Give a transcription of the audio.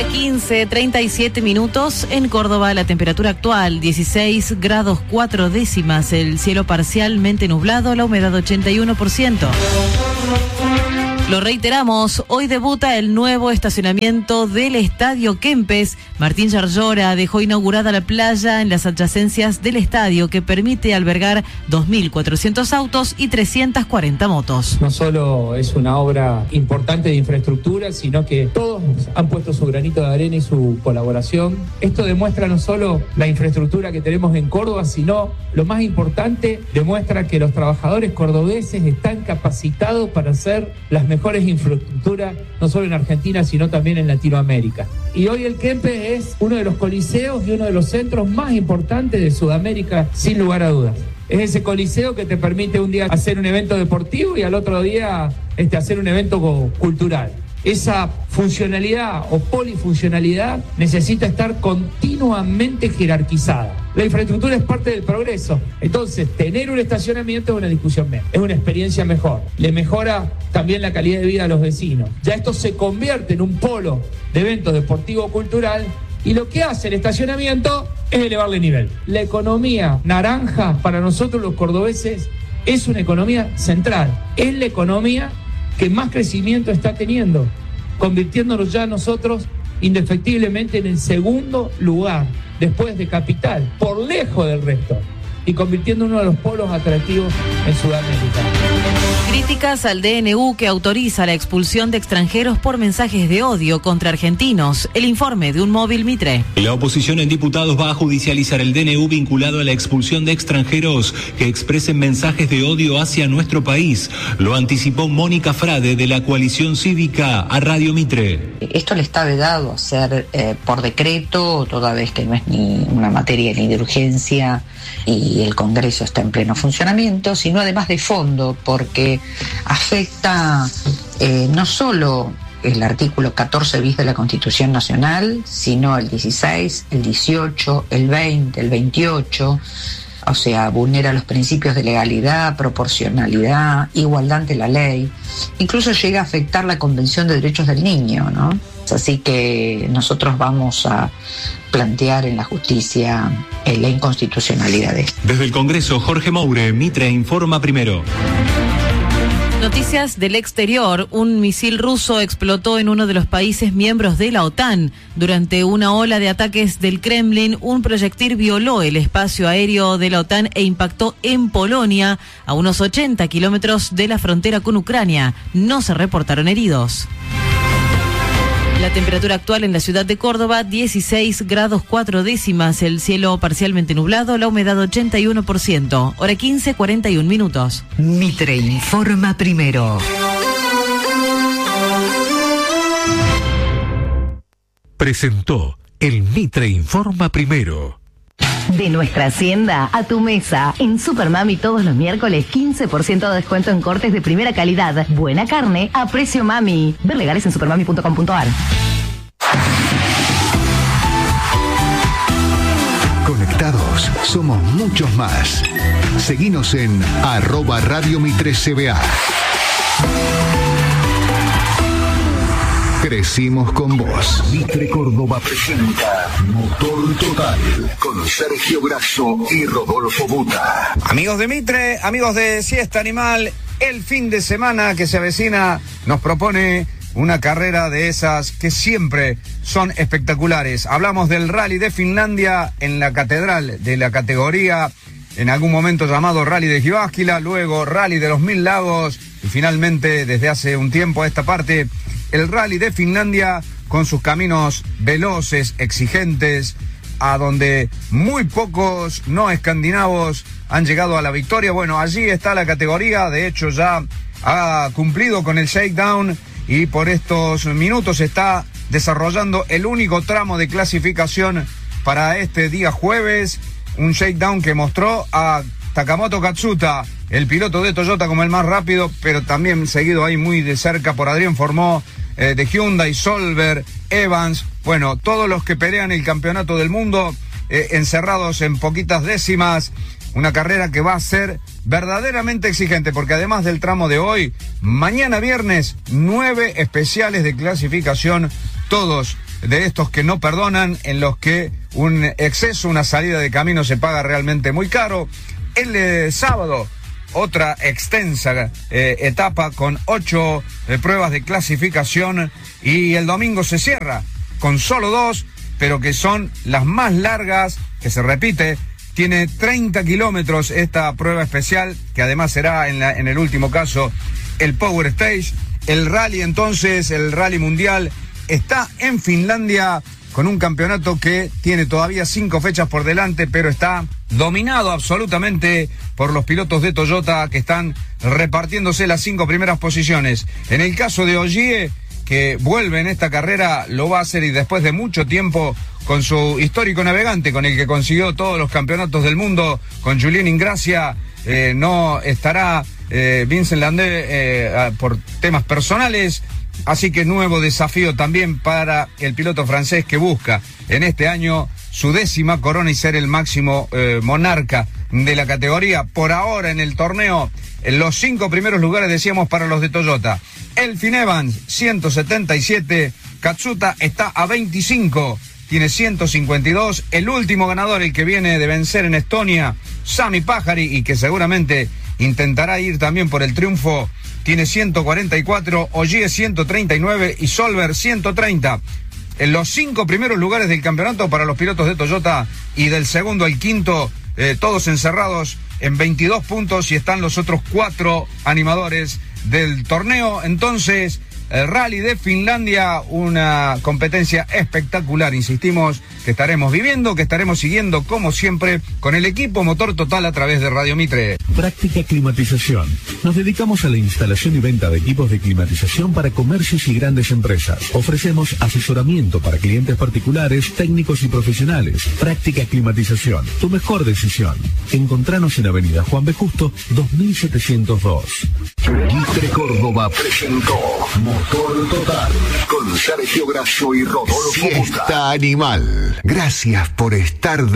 15:37 minutos en Córdoba. La temperatura actual 16 grados 4 décimas, el cielo parcialmente nublado, la humedad 81%. Lo reiteramos, hoy debuta el nuevo estacionamiento del Estadio Kempes. Martín Yarlora dejó inaugurada la playa en las adyacencias del estadio, que permite albergar 2.400 autos y 340 motos. No solo es una obra importante de infraestructura, sino que todos han puesto su granito de arena y su colaboración. Esto demuestra no solo la infraestructura que tenemos en Córdoba, sino, lo más importante, demuestra que los trabajadores cordobeses están capacitados para hacer las mejores infraestructuras, no solo en Argentina, sino también en Latinoamérica. Y hoy el Kempes es uno de los coliseos y uno de los centros más importantes de Sudamérica, sin lugar a dudas. Es ese coliseo que te permite un día hacer un evento deportivo y al otro día hacer un evento cultural. Esa funcionalidad o polifuncionalidad necesita estar continuamente jerarquizada. La infraestructura es parte del progreso. Entonces, tener un estacionamiento es una discusión menos, es una experiencia mejor. Le mejora también la calidad de vida a los vecinos. Ya esto se convierte en un polo de evento deportivo-cultural, y lo que hace el estacionamiento es elevarle nivel. La economía naranja, para nosotros los cordobeses, es una economía central. Es la economía que más crecimiento está teniendo, convirtiéndonos ya nosotros indefectiblemente en el segundo lugar, después de Capital, por lejos del resto, y convirtiendo uno de los polos atractivos en Sudamérica. Críticas al DNU, que autoriza la expulsión de extranjeros por mensajes de odio contra argentinos. El informe de un móvil Mitre. La oposición en diputados va a judicializar el DNU vinculado a la expulsión de extranjeros que expresen mensajes de odio hacia nuestro país. Lo anticipó Mónica Frade, de la Coalición Cívica, a Radio Mitre. Esto le está vedado hacer por decreto, toda vez que no es ni una materia ni de urgencia y el Congreso está en pleno funcionamiento, sino además de fondo, porque afecta no solo el artículo 14 bis de la Constitución Nacional, sino el 16, el 18, el 20, el 28, o sea, vulnera los principios de legalidad, proporcionalidad, igualdad ante la ley, incluso llega a afectar la Convención de Derechos del Niño, ¿no? Así que nosotros vamos a plantear en la justicia la inconstitucionalidad de esto. Desde el Congreso, Jorge Moure, Mitre informa primero. Noticias del exterior. Un misil ruso explotó en uno de los países miembros de la OTAN. Durante una ola de ataques del Kremlin, un proyectil violó el espacio aéreo de la OTAN e impactó en Polonia, a unos 80 kilómetros de la frontera con Ucrania. No se reportaron heridos. La temperatura actual en la ciudad de Córdoba, 16 grados 4 décimas, el cielo parcialmente nublado, la humedad 81%. Hora 15:41 minutos. Mitre informa primero. Presentó el Mitre informa primero. De nuestra hacienda a tu mesa. En Supermami todos los miércoles 15% de descuento en cortes de primera calidad. Buena carne a precio mami. Ver legales en supermami.com.ar. Conectados somos muchos más. Seguinos en @Radio Mitre CBA. Crecimos con vos. Mitre Córdoba presenta Motor Total con Sergio Grasso y Rodolfo Buta. Amigos de Mitre, amigos de Siesta Animal, el fin de semana que se avecina nos propone una carrera de esas que siempre son espectaculares. Hablamos del Rally de Finlandia en la catedral de la categoría, en algún momento llamado Rally de Jyväskylä, luego Rally de los Mil Lagos y finalmente desde hace un tiempo a esta parte el Rally de Finlandia, con sus caminos veloces, exigentes, a donde muy pocos no escandinavos han llegado a la victoria. Bueno, allí está la categoría, de hecho ya ha cumplido con el shakedown y por estos minutos está desarrollando el único tramo de clasificación para este día jueves, un shakedown que mostró a Takamoto Katsuta, el piloto de Toyota, como el más rápido, pero también seguido ahí muy de cerca por Adrián Formó, de Hyundai, Solberg, Evans, bueno, todos los que pelean el campeonato del mundo, encerrados en poquitas décimas. Una carrera que va a ser verdaderamente exigente, porque además del tramo de hoy, mañana viernes, 9 especiales de clasificación todos de estos que no perdonan, en los que un exceso, una salida de camino se paga realmente muy caro. El sábado, otra extensa etapa con 8 pruebas de clasificación, y el domingo se cierra con solo 2, pero que son las más largas, que se repite. Tiene 30 kilómetros esta prueba especial, que además será en el último caso el Power Stage. El rally entonces, el rally mundial, está en Finlandia con un campeonato que tiene todavía 5 fechas por delante, pero está dominado absolutamente por los pilotos de Toyota, que están repartiéndose las 5 primeras posiciones. En el caso de Ogier, que vuelve en esta carrera, lo va a hacer, y después de mucho tiempo, con su histórico navegante, con el que consiguió todos los campeonatos del mundo, con Julien Ingracia, no estará Vincent Landé por temas personales. Así que nuevo desafío también para el piloto francés, que busca en este año su 10ª corona y ser el máximo monarca de la categoría. Por ahora en el torneo, en los 5 primeros lugares decíamos para los de Toyota. Elfyn Evans, 177. Katsuta está a 25, tiene 152. El último ganador, el que viene de vencer en Estonia, Sami Pajari, y que seguramente intentará ir también por el triunfo, tiene 144, Ogier 139 y Solberg 130. En los 5 primeros lugares del campeonato para los pilotos de Toyota, y del segundo al quinto, todos encerrados en 22 puntos, y están los otros 4 animadores del torneo. Entonces, el Rally de Finlandia, una competencia espectacular, insistimos, que estaremos viviendo, que estaremos siguiendo como siempre con el equipo Motor Total a través de Radio Mitre. Práctica Climatización. Nos dedicamos a la instalación y venta de equipos de climatización para comercios y grandes empresas. Ofrecemos asesoramiento para clientes particulares, técnicos y profesionales. Práctica Climatización, tu mejor decisión. Encontranos en Avenida Juan B. Justo, 2702. Mitre Córdoba presentó Motor Total con Sergio Grasso y Rodolfo Siesta Animal. Gracias por estar